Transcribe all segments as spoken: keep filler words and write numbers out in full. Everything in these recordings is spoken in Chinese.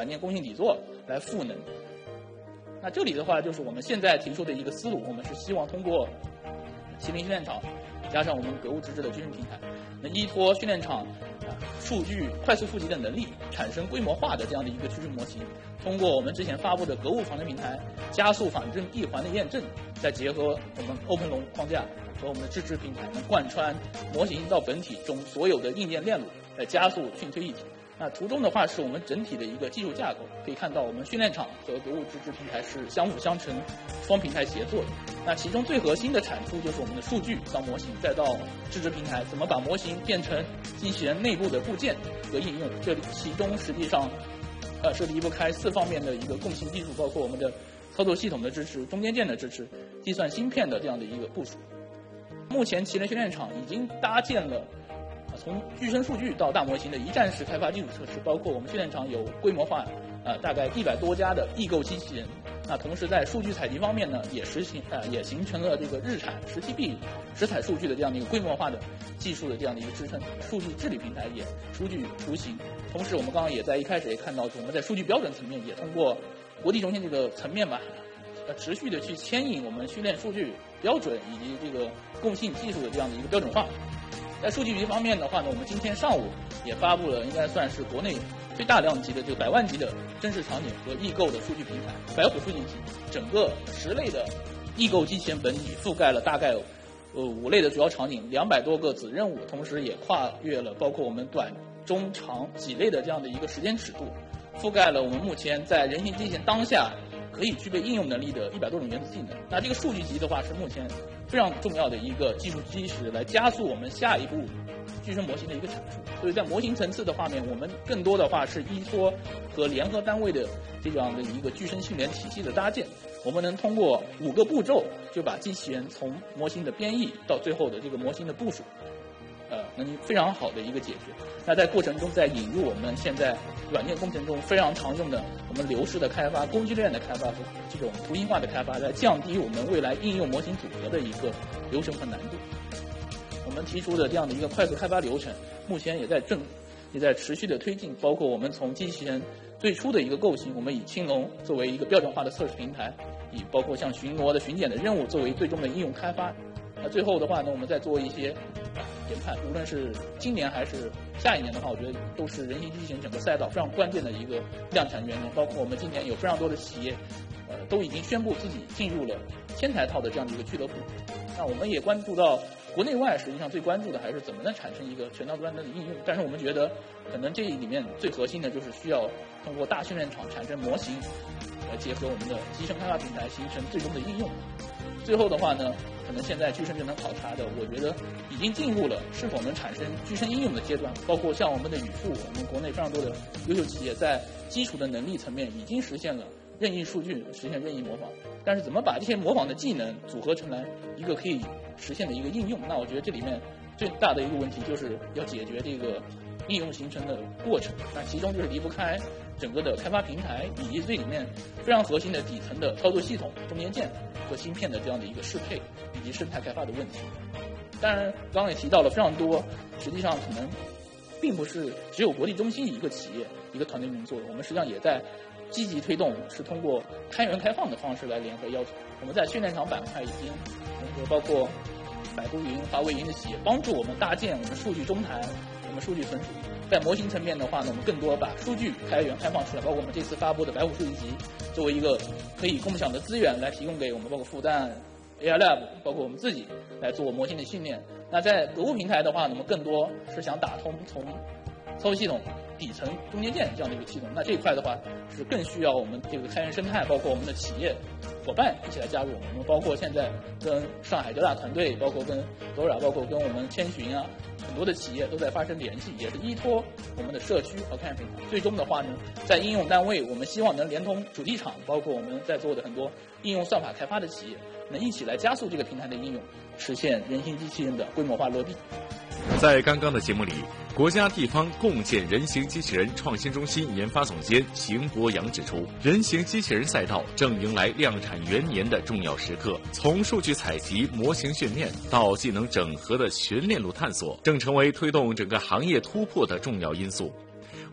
软件共性底座来赋能。那这里的话，就是我们现在提出的一个思路，我们是希望通过麒麟训练场加上我们格物致知的军事平台，那依托训练场啊数据快速触及的能力，产生规模化的这样的一个趋势模型。通过我们之前发布的格物仿真平台，加速仿真闭环的验证，再结合我们 OpenLong 框架和我们的支持平台，能贯穿模型到本体中所有的硬件链路，来加速训推一体。那图中的话是我们整体的一个技术架构，可以看到我们训练场和格物致知平台是相辅相成、双平台协作的。那其中最核心的产出就是我们的数据到模型，再到致知平台，怎么把模型变成机器人内部的部件和应用。这里其中实际上，呃，是离不开四方面的一个共性技术，包括我们的操作系统的支持、中间件的支持、计算芯片的这样的一个部署。目前麒麟训练场已经搭建了从具身数据到大模型的一站式开发基础设施，包括我们训练场有规模化，呃，大概一百多家的异构机器人。那同时在数据采集方面呢，也实行呃也形成了这个日产十 T B 实采数据的这样的一个规模化的技术的这样的一个支撑。数据治理平台也数据雏形。同时我们刚刚也在一开始也看到，我们在数据标准层面也通过国际中心这个层面吧，呃，持续的去牵引我们训练数据标准以及这个共性技术的这样的一个标准化。在数据集方面的话呢，我们今天上午也发布了应该算是国内最大量级的这个百万级的真实场景和异构的数据平台白虎数据集，整个十类的异构机器人本体覆盖了大概呃五类的主要场景，两百多个子任务，同时也跨越了包括我们短、中、长几类的这样的一个时间尺度，覆盖了我们目前在人形机器人当下可以具备应用能力的一百多种原子技能。那这个数据集的话是目前非常重要的一个技术基石，来加速我们下一步具身模型的一个产出。所以在模型层次的画面，我们更多的话是依托和联合单位的这样的一个具身训练体系的搭建，我们能通过五个步骤就把机器人从模型的编译到最后的这个模型的部署，呃，能非常好的一个解决。那在过程中再引入我们现在软件工程中非常常用的我们流式的开发、工具链的开发和这种图形化的开发，来降低我们未来应用模型组合的一个流程和难度。我们提出的这样的一个快速开发流程，目前也在正也在持续的推进，包括我们从机器人最初的一个构型，我们以青龙作为一个标准化的测试平台，以包括像巡逻的巡检的任务作为最终的应用开发。那最后的话呢，我们再做一些研判，无论是今年还是下一年的话，我觉得都是人形机器人整个赛道非常关键的一个量产元年。包括我们今年有非常多的企业，呃，都已经宣布自己进入了千台套的这样的一个俱乐部。那我们也关注到国内外，实际上最关注的还是怎么能产生一个全高端的应用。但是我们觉得，可能这里面最核心的就是需要通过大训练场产生模型，来结合我们的集成开发平台，形成最终的应用。最后的话呢，可能现在具身智能考察的，我觉得已经进入了是否能产生具身应用的阶段。包括像我们的宇富，我们国内非常多的优秀企业在基础的能力层面已经实现了任意数据，实现任意模仿。但是怎么把这些模仿的技能组合成来一个可以实现的一个应用？那我觉得这里面最大的一个问题就是要解决这个应用形成的过程。那其中就是离不开整个的开发平台，以及这里面非常核心的底层的操作系统、中间件和芯片的这样的一个适配，以及生态开发的问题。当然，刚刚也提到了非常多，实际上可能并不是只有国际中心一个企业、一个团队能做的，我们实际上也在积极推动，是通过开源开放的方式来联合要求。我们在训练场板块已经联合包括百度云、华为云的企业，帮助我们搭建我们数据中台、我们数据存储。在模型层面的话呢，我们更多把数据开源开放出来，包括我们这次发布的白虎数据集，作为一个可以共享的资源来提供给我们，包括复旦、A I Lab， 包括我们自己来做模型的训练。那在格物平台的话，我们更多是想打通从操作系统底层中间件这样的一个系统。那这一块的话，是更需要我们这个开源生态，包括我们的企业伙伴一起来加入。我们包括现在跟上海交大团队，包括跟 Dora， 包括跟我们千寻啊，很多的企业都在发生联系，也是依托我们的社区和开源平台。最终的话呢，在应用单位，我们希望能连通主机厂，包括我们在做的很多应用算法开发的企业，能一起来加速这个平台的应用，实现人形机器人的规模化落地。 在刚刚的节目里，国家地方共建人形机器人创新中心研发总监邢博洋指出，人形机器人赛道正迎来量产元年的重要时刻，从数据采集、模型训练到技能整合的全链路探索，正成为推动整个行业突破的重要因素。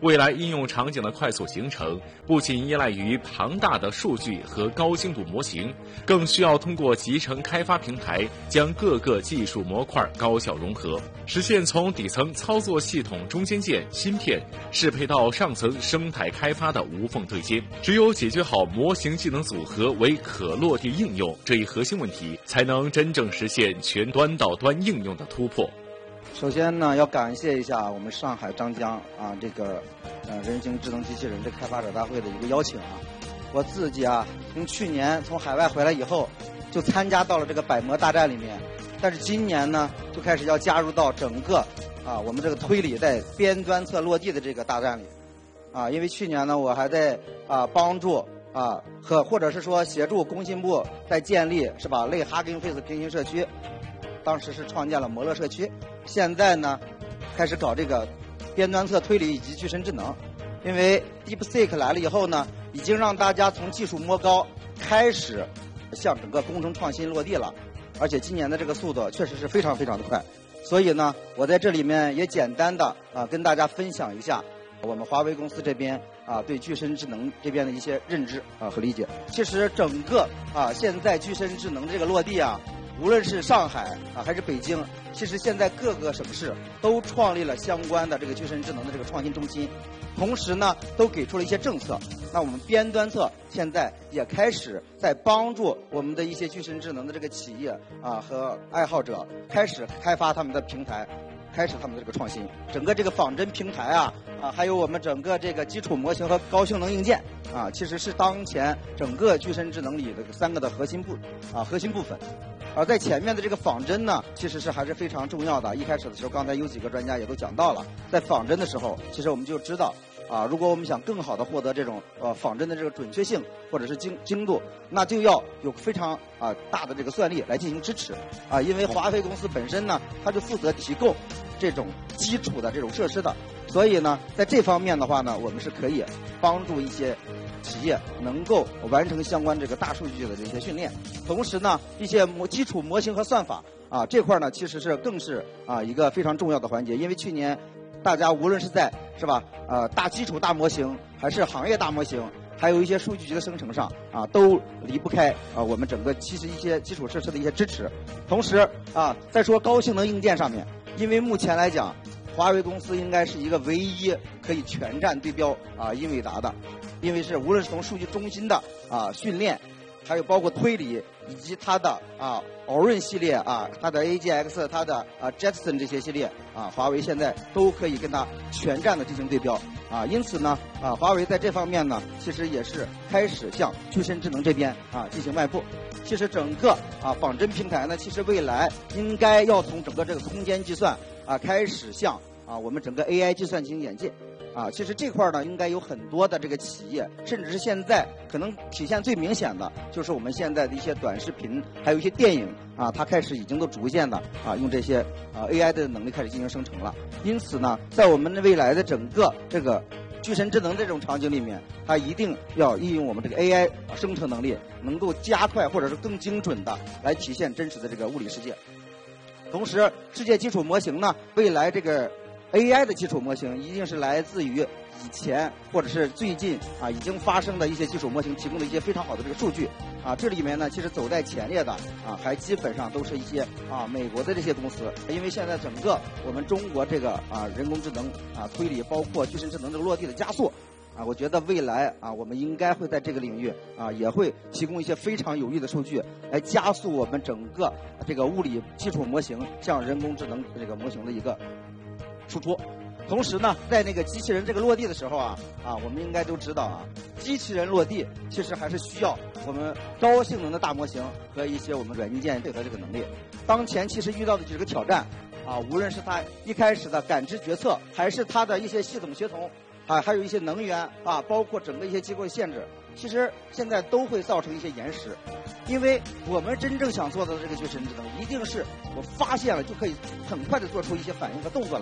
未来应用场景的快速形成，不仅依赖于庞大的数据和高精度模型，更需要通过集成开发平台，将各个技术模块高效融合，实现从底层操作系统中间件、芯片适配到上层生态开发的无缝对接。只有解决好模型技能组合为可落地应用这一核心问题，才能真正实现全端到端应用的突破。 首先呢，要感谢一下我们上海张江啊这个呃人形智能机器人这开发者大会的一个邀请啊。我自己啊，从去年从海外回来以后，就参加到了这个百模大战里面，但是今年呢，就开始要加入到整个啊我们这个推理在边端侧落地的这个大战里啊。因为去年呢，我还在啊帮助啊和或者是说协助工信部在建立是吧类 Hugging Face 平行社区，当时是创建了摩乐社区。现在呢，开始搞这个边端侧推理以及具身智能。因为 DeepSeek 来了以后呢，已经让大家从技术摸高开始向整个工程创新落地了，而且今年的这个速度确实是非常非常的快。所以呢，我在这里面也简单的啊跟大家分享一下我们华为公司这边啊对具身智能这边的一些认知啊和理解。其实整个啊现在具身智能这个落地啊，无论是上海啊还是北京，其实现在各个省市都创立了相关的这个具身智能的这个创新中心，同时呢都给出了一些政策。那我们边端侧现在也开始在帮助我们的一些具身智能的这个企业啊和爱好者开始开发他们的平台，开始他们的这个创新。整个这个仿真平台啊啊，还有我们整个这个基础模型和高性能硬件啊，其实是当前整个具身智能里的三个的核心部啊核心部分。而在前面的这个仿真呢，其实是还是非常重要的。一开始的时候，刚才有几个专家也都讲到了，在仿真的时候，其实我们就知道啊，如果我们想更好的获得这种呃仿真的这个准确性或者是精精度，那就要有非常啊大的这个算力来进行支持啊。因为华为公司本身呢，它就负责提供这种基础的这种设施的，所以呢，在这方面的话呢，我们是可以帮助一些企业能够完成相关这个大数据的这些训练。同时呢，一些模基础模型和算法啊这块呢，其实是更是啊一个非常重要的环节。因为去年大家无论是在是吧呃大基础大模型，还是行业大模型，还有一些数据集的生成上啊，都离不开啊我们整个其实一些基础设施的一些支持。同时啊，再说高性能硬件上面，因为目前来讲，华为公司应该是一个唯一可以全站对标啊英伟达的。因为是无论是从数据中心的啊训练，还有包括推理，以及它的啊奥润系列啊，它的 A G X， 它的啊 Jetson 这些系列啊，华为现在都可以跟它全站的进行对标啊。因此呢啊，华为在这方面呢，其实也是开始向具身智能这边啊进行迈步。其实整个啊仿真平台呢，其实未来应该要从整个这个空间计算啊开始向啊我们整个 A I 计算进行演进。啊，其实这块呢，应该有很多的这个企业，甚至是现在可能体现最明显的，就是我们现在的一些短视频，还有一些电影啊，它开始已经都逐渐的啊，用这些啊 A I 的能力开始进行生成了。因此呢，在我们未来的整个这个具身智能这种场景里面，它一定要应用我们这个 A I 生成能力，能够加快或者是更精准的来体现真实的这个物理世界。同时，世界基础模型呢，未来这个A I 的基础模型一定是来自于以前或者是最近啊已经发生的一些基础模型提供的一些非常好的这个数据啊。这里面呢，其实走在前列的啊，还基本上都是一些啊美国的这些公司。因为现在整个我们中国这个啊人工智能啊推理，包括具身智能这个落地的加速啊，我觉得未来啊我们应该会在这个领域啊也会提供一些非常有益的数据，来加速我们整个这个物理基础模型向人工智能这个模型的一个输出。同时呢，在那个机器人这个落地的时候啊啊，我们应该都知道啊，机器人落地其实还是需要我们高性能的大模型和一些我们软硬件配合这个能力。当前其实遇到的几个挑战啊，无论是它一开始的感知决策，还是它的一些系统协同啊，还有一些能源啊，包括整个一些机构的限制，其实现在都会造成一些延时。因为我们真正想做的这个具身智能，一定是我发现了就可以很快的做出一些反应和动作来。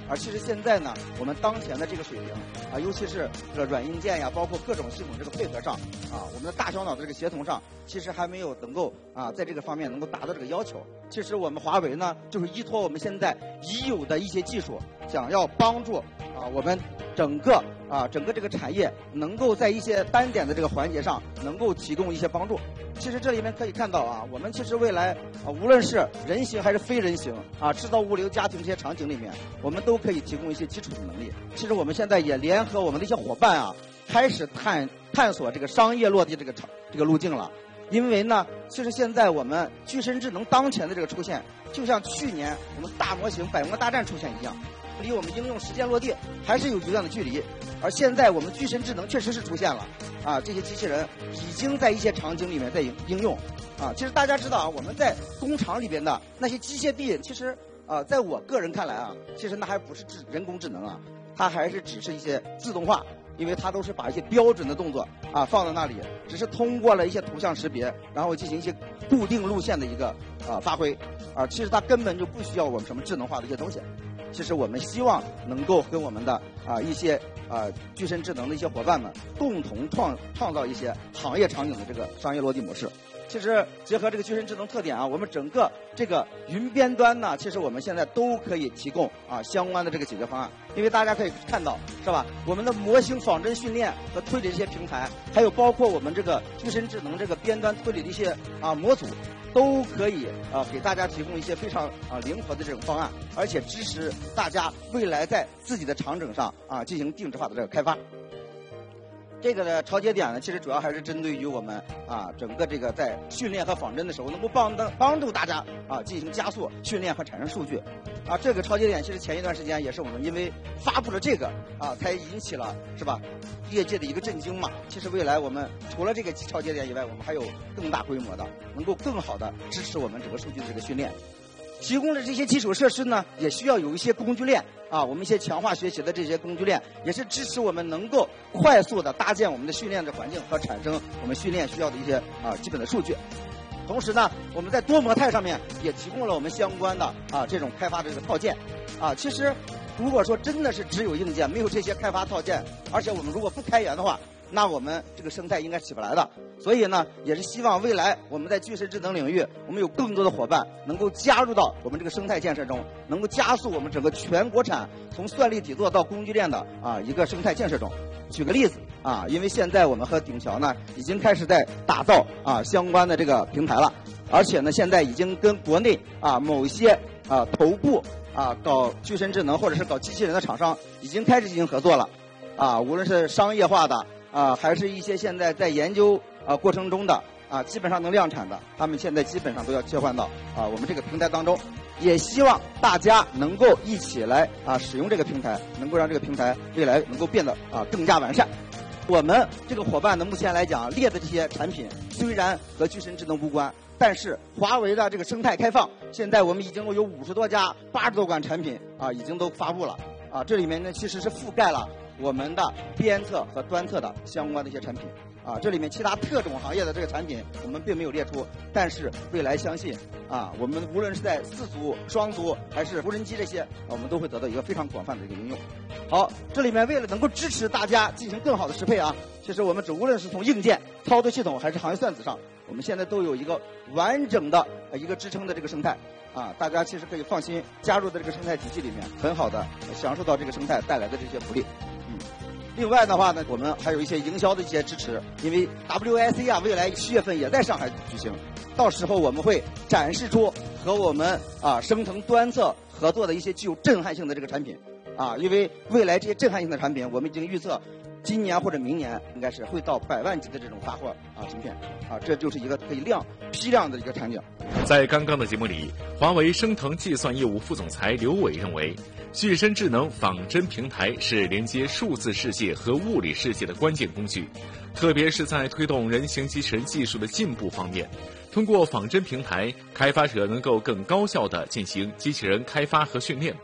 而其实现在呢，我们当前的这个水平啊，尤其是这个软硬件呀，包括各种系统这个配合上啊，我们的大小脑的这个协同上，其实还没有能够啊在这个方面能够达到这个要求。其实我们华为呢，就是依托我们现在已有的一些技术，想要帮助啊我们整个啊整个这个产业能够在一些单点的这个环节上能够提供一些帮助。其实这里面可以看到啊，我们其实未来啊，无论是人形还是非人形啊，制造、物流、家庭这些场景里面，我们都可以提供一些基础的能力。其实我们现在也联合我们的一些伙伴啊，开始探探索这个商业落地这个场这个路径了。因为呢，其实现在我们具身智能当前的这个出现，就像去年我们大模型百模大战出现一样，离我们应用实践落地还是有一段的距离。而现在我们具身智能确实是出现了啊，这些机器人已经在一些场景里面在应用啊。其实大家知道啊，我们在工厂里边的那些机械臂，其实啊，在我个人看来啊，其实那还不是智人工智能啊，它还是只是一些自动化。因为它都是把一些标准的动作啊放在那里，只是通过了一些图像识别，然后进行一些固定路线的一个啊发挥啊，其实它根本就不需要我们什么智能化的一些东西。其实我们希望能够跟我们的啊一些啊具身智能的一些伙伴们共同创创造一些行业场景的这个商业落地模式。其实结合这个具身智能特点啊，我们整个这个云边端呢，其实我们现在都可以提供啊相关的这个解决方案。因为大家可以看到，是吧？我们的模型仿真训练和推理这些平台，还有包括我们这个具身智能这个边端推理的一些啊模组，都可以啊给大家提供一些非常啊灵活的这种方案，而且支持大家未来在自己的场景上啊进行定制化的这个开发。这个的超节点呢，其实主要还是针对于我们啊整个这个在训练和仿真的时候，能够帮帮助大家啊进行加速训练和产生数据。啊，这个超节点其实前一段时间也是我们因为发布了这个啊，才引起了是吧业界的一个震惊嘛。其实未来我们除了这个超节点以外，我们还有更大规模的，能够更好的支持我们整个数据的这个训练。提供的这些基础设施呢，也需要有一些工具链啊，我们一些强化学习的这些工具链，也是支持我们能够快速的搭建我们的训练的环境和产生我们训练需要的一些啊基本的数据。同时呢，我们在多模态上面也提供了我们相关的啊这种开发的这个套件啊。其实如果说真的是只有硬件，没有这些开发套件，而且我们如果不开源的话，那我们这个生态应该起不来的。所以呢，也是希望未来我们在具身智能领域，我们有更多的伙伴能够加入到我们这个生态建设中，能够加速我们整个全国产从算力底座到工具链的啊一个生态建设中。举个例子啊，因为现在我们和鼎桥呢已经开始在打造啊相关的这个平台了，而且呢现在已经跟国内啊某一些啊头部啊搞具身智能或者是搞机器人的厂商已经开始进行合作了啊，无论是商业化的啊，还是一些现在在研究啊过程中的啊，基本上能量产的，他们现在基本上都要切换到啊我们这个平台当中。也希望大家能够一起来啊使用这个平台，能够让这个平台未来能够变得啊更加完善。我们这个伙伴呢，目前来讲列的这些产品虽然和具身智能无关，但是华为的这个生态开放，现在我们已经有五十多家、八十多款产品啊已经都发布了啊，这里面呢其实是覆盖了我们的边测和端测的相关的一些产品啊，这里面其他特种行业的这个产品我们并没有列出，但是未来相信啊，我们无论是在四足、双足还是无人机这些，我们都会得到一个非常广泛的一个应用。好，这里面为了能够支持大家进行更好的适配啊，其实我们只无论是从硬件、操作系统还是行业算子上，我们现在都有一个完整的一个支撑的这个生态啊，大家其实可以放心加入到这个生态体系里面，很好的享受到这个生态带来的这些福利。嗯。另外的话呢，我们还有一些营销的一些支持，因为 W I C 啊，未来七月份也在上海举行，到时候我们会展示出和我们啊生成端测合作的一些具有震撼性的这个产品啊，因为未来这些震撼性的产品，我们已经预测今年或者明年应该是会到百万级的这种发货啊芯片啊，这就是一个可以量批量的一个场景。 在刚刚的节目里，华为升腾计算业务副总裁刘伟认为，具身智能仿真平台是连接数字世界和物理世界的关键工具，特别是在推动人形机器人技术的进步方面，通过仿真平台，开发者能够更高效地进行机器人开发和训练。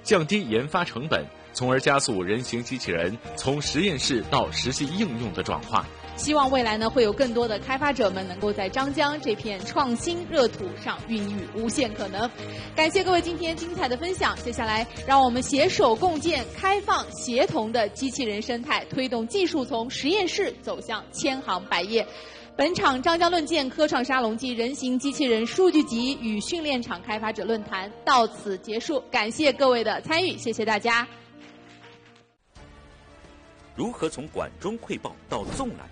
降低研发成本，从而加速人形机器人从实验室到实际应用的转化。 希望未来呢，会有更多的开发者们能够在张江这片创新热土上孕育无限可能。感谢各位今天精彩的分享，接下来让我们携手共建开放协同的机器人生态，推动技术从实验室走向千行百业。本场张江论剑科创沙龙暨人形机器人数据集与训练场开发者论坛到此结束，感谢各位的参与，谢谢大家。 如何从管中窥豹到纵览